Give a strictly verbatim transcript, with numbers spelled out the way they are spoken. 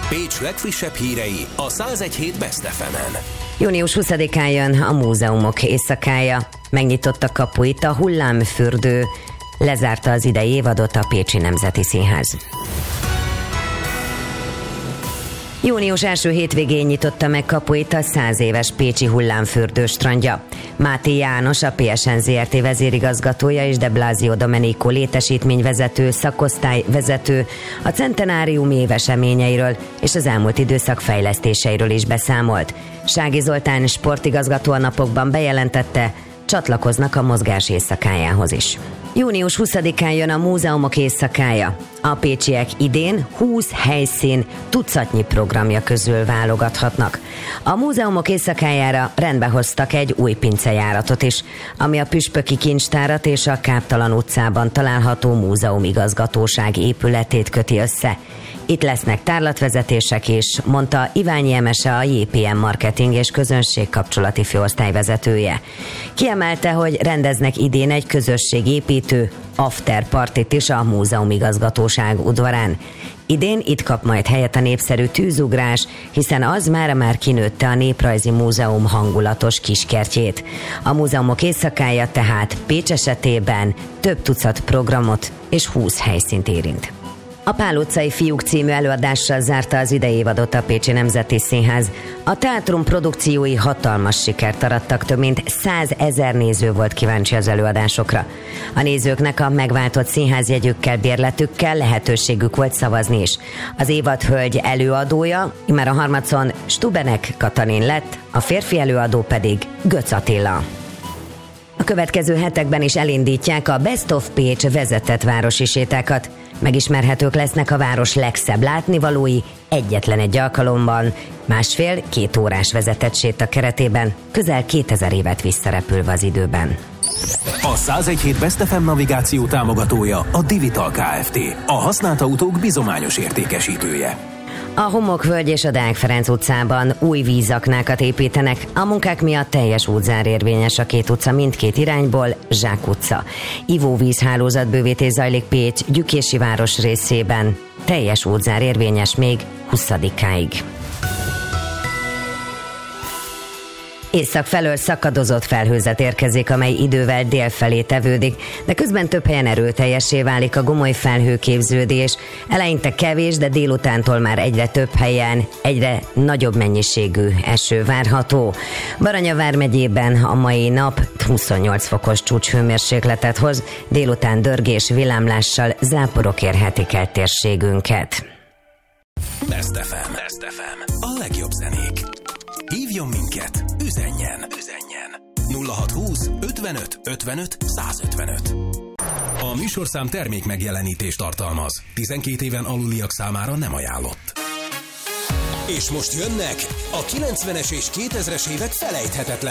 Pécs legfrissebb hírei a száz egy hét Best ef emen. június huszadikán jön a múzeumok éjszakája. Megnyitotta kapuit a hullámfürdő, lezárta az idei évadot a Pécsi Nemzeti Színház. Június első hétvégén nyitotta meg kapuit a száz éves pécsi hullámfürdő strandja. Máté János, a pé es en zé er té vezérigazgatója és de Blasio Domenico létesítményvezető, szakosztályvezető a centenárium éveseményeiről és az elmúlt időszak fejlesztéseiről is beszámolt. Sági Zoltán sportigazgató a napokban bejelentette, csatlakoznak a mozgás éjszakájához is. június huszadikán jön a múzeumok éjszakája. A pécsiek idén húsz helyszín tucatnyi programja közül válogathatnak. A múzeumok éjszakájára rendbe hoztak egy új pincejáratot is, ami a Püspöki Kincstárat és a Káptalan utcában található múzeumigazgatóság épületét köti össze. Itt lesznek tárlatvezetések is, mondta Iványi Emese, a jé pé em marketing és közönségkapcsolati főosztályvezetője. Kiemelte, hogy rendeznek idén egy közösségépítő after partit is a múzeumigazgatóság udvarán. Idén itt kap majd helyet a népszerű tűzugrás, hiszen az mára már kinőtte a Néprajzi Múzeum hangulatos kiskertjét. A múzeumok éjszakája tehát Pécs esetében több tucat programot és húsz helyszínt érint. A Pál utcai fiúk című előadással zárta az idei évadot a Pécsi Nemzeti Színház. A teátrum produkciói hatalmas sikert arattak, több mint százezer néző volt kíváncsi az előadásokra. A nézőknek a megváltott színházjegyükkel, bérletükkel lehetőségük volt szavazni is. Az évad hölgy előadója, immár a harmadszor Stubenek Katalin lett, a férfi előadó pedig Götz Attila. A következő hetekben is elindítják a Best of Pécs vezetett városi sétákat. Megismerhetők lesznek a város legszebb látnivalói egyetlen egy alkalommal, másfél-két órás vezetett séta keretében, közel kétezer évet visszarepülve az időben. A száz egy hét Best ef em navigáció támogatója a Divital Kft., a használt autók bizományos értékesítője. A Homokvölgy és a Deák Ferenc utcában új vízaknákat építenek, a munkák miatt teljes útzár érvényes a két utca mindkét irányból, Zsák utca. Ivóvízhálózat bővítés zajlik Pécs Gyükési város részében, teljes útzár érvényes még huszadikáig. Észak felől szakadozott felhőzet érkezik, amely idővel délfelé tevődik, de közben több helyen erőteljessé válik a gomoly felhőképződés. Eleinte kevés, de délutántól már egyre több helyen egyre nagyobb mennyiségű eső várható. Baranya vármegyében a mai nap huszonnyolc fokos csúcshőmérsékletet hoz, délután dörgés, villámlással záporok érhetik el térségünket. Best ef em. Best ef em. A legjobb zenék. Hívjon minket, üzenjen, üzenjen. nulla hatszázhúsz ötvenöt ötvenöt százötvenöt. A műsorszám termék megjelenítést tartalmaz. tizenkét éven aluliak számára nem ajánlott. És most jönnek a kilencvenes és kétezres évek felejthetetlen